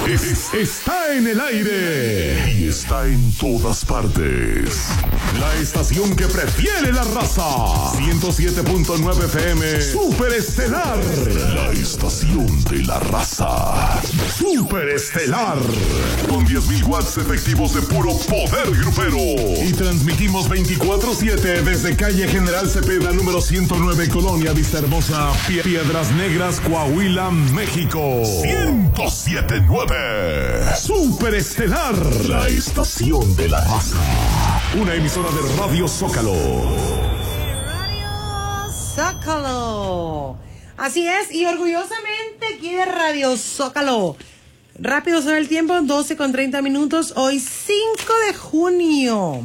Está en el aire y está en todas partes. La estación que prefiere la raza. 107.9 FM. Super Estelar. La estación de la raza. Super Estelar. Con 10.000 watts efectivos de puro poder grupero. Y transmitimos 24/7 desde calle General Cepeda, número 109, Colonia Vista Hermosa, Piedras Negras, Coahuila, México. 107.9. Super Estelar. La estación de la raza. Una emisora de Radio Zócalo. Radio Zócalo. Así es, y orgullosamente aquí de Radio Zócalo. Rápido sobre el tiempo, 12:30. Hoy 5 de junio.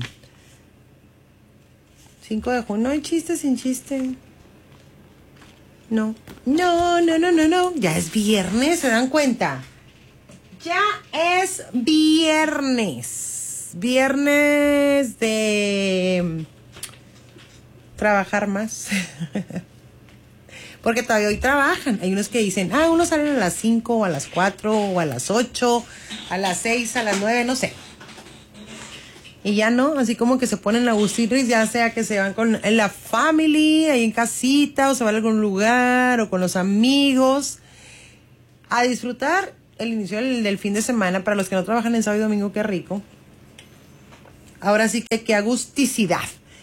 5 de junio. No hay chiste sin chiste. No. No. Ya es viernes, ¿se dan cuenta? Ya es viernes. Viernes de trabajar más. Porque todavía hoy trabajan. Hay unos que dicen, unos salen a las 5 o a las 4 o a las 8, a las 6, a las 9, no sé. Y ya no, así como que se ponen a gustirris, ya sea que se van con la family, ahí en casita, o se van a algún lugar, o con los amigos, a disfrutar el inicio del fin de semana. Para los que no trabajan en sábado y domingo, qué rico. Ahora sí que qué agusticidad.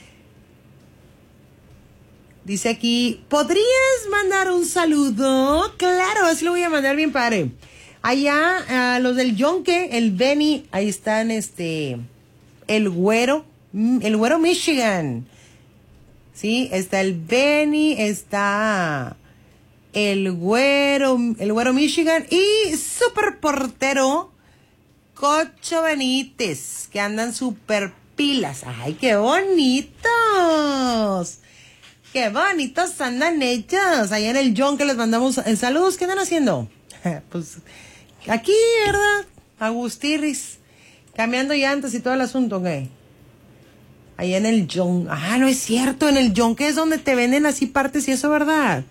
Dice aquí, ¿podrías mandar un saludo? Claro, así lo voy a mandar bien padre. Allá, a los del Yonke, el Benny, ahí están el Güero Michigan. Sí, está el Benny, está el Güero Michigan y super portero Cocho Benítez, que andan super pilas. ¡Ay, qué bonitos! ¡Qué bonitos andan ellos! Allá en el John, que les mandamos saludos. ¿Qué andan haciendo? Pues aquí, ¿verdad? Agustirris, cambiando llantas y todo el asunto, ¿ok? Allá en el John. No es cierto, en el John, que es donde te venden así partes y eso, ¿verdad?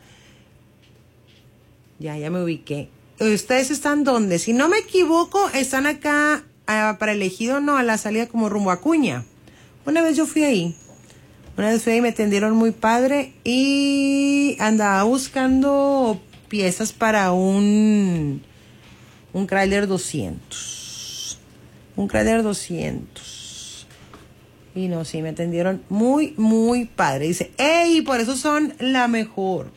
Ya me ubiqué. ¿Ustedes están dónde? Si no me equivoco, están acá para el Ejido, no, a la salida como rumbo a Acuña. Una vez yo fui ahí. Me atendieron muy padre y andaba buscando piezas para un Chrysler 200. Un Chrysler 200. Y no, sí, me atendieron muy, muy padre. Dice, ¡ey! Por eso son la mejor.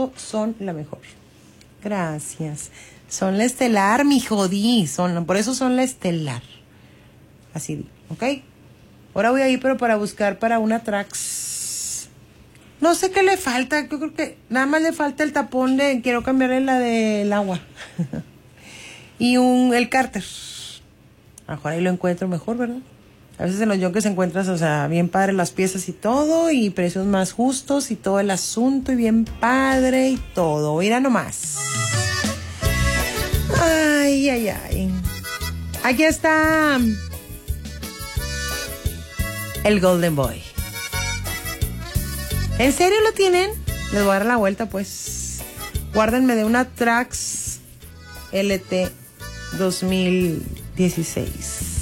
Gracias. Son la estelar, mi jodí. Por eso son la estelar. Así, ¿ok? Ahora voy a ir, pero para buscar para una Trax. No sé qué le falta. Yo creo que nada más le falta el tapón quiero cambiarle la del agua. Y el cárter. A lo mejor ahí lo encuentro mejor, ¿verdad? A veces en los Yonkes encuentras, o sea, bien padre las piezas y todo, y precios más justos y todo el asunto, y bien padre y todo. Mira nomás. Ay. Aquí está el Golden Boy. ¿En serio lo tienen? Les voy a dar la vuelta, pues. Guárdenme de una Trax LT 2016.